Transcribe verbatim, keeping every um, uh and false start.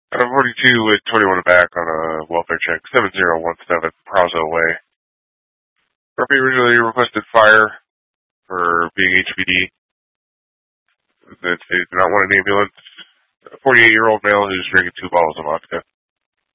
Out of forty-two with twenty-one back on a welfare check, seven zero one seven, Prazo Way. Murphy originally requested fire for being H P D. They did not want an ambulance. A forty-eight-year-old male who's drinking two bottles of vodka.